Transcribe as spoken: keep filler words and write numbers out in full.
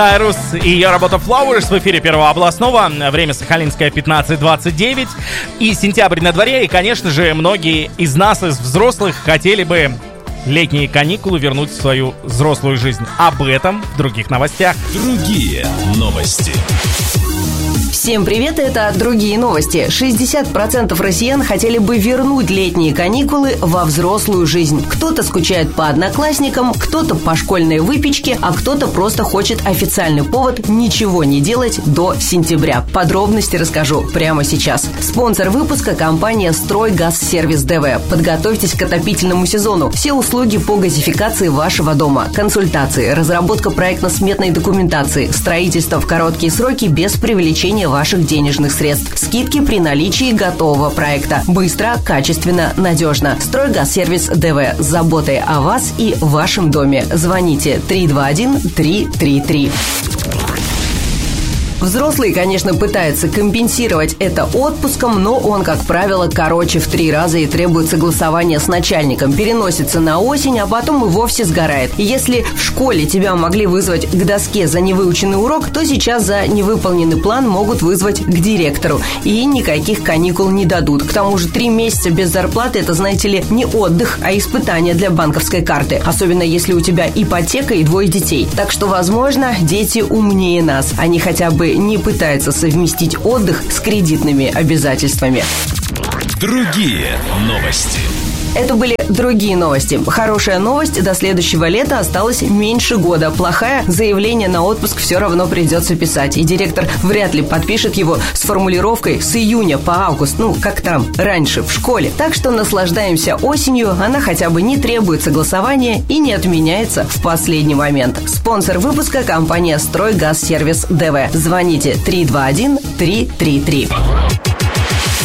Айрус и ее работа Flowers в эфире Первого областного. Время Сахалинское пятнадцать двадцать девять. И сентябрь на дворе. И, конечно же, многие из нас, из взрослых, хотели бы летние каникулы вернуть в свою взрослую жизнь. Об этом в других новостях. Другие новости. Всем привет, это «Другие новости». шестьдесят процентов россиян хотели бы вернуть летние каникулы во взрослую жизнь. Кто-то скучает по одноклассникам, кто-то по школьной выпечке, а кто-то просто хочет официальный повод ничего не делать до сентября. Подробности расскажу прямо сейчас. Спонсор выпуска – компания «Стройгазсервис ДВ». Подготовьтесь к отопительному сезону. Все услуги по газификации вашего дома. Консультации, разработка проектно-сметной документации, строительство в короткие сроки без привлечения ваших денежных средств. Скидки при наличии готового проекта. Быстро, качественно, надежно. Стройгазсервис ДВ. С заботой о вас и вашем доме. Звоните три два один три три три. Взрослый, конечно, пытается компенсировать это отпуском, но он, как правило, короче в три раза и требует согласования с начальником. Переносится на осень, а потом и вовсе сгорает. И если в школе тебя могли вызвать к доске за невыученный урок, то сейчас за невыполненный план могут вызвать к директору. И никаких каникул не дадут. К тому же три месяца без зарплаты – это, знаете ли, не отдых, а испытание для банковской карты. Особенно если у тебя ипотека и двое детей. Так что, возможно, дети умнее нас. Они хотя бы не пытается совместить отдых с кредитными обязательствами. Другие новости. Это были другие новости. Хорошая новость: до следующего лета осталось меньше года. Плохая — заявление на отпуск все равно придется писать. И директор вряд ли подпишет его с формулировкой «с июня по август», ну, как там, раньше, в школе. Так что наслаждаемся осенью, она хотя бы не требует согласования и не отменяется в последний момент. Спонсор выпуска — компания «Стройгазсервис ДВ». Звоните три два один три три три.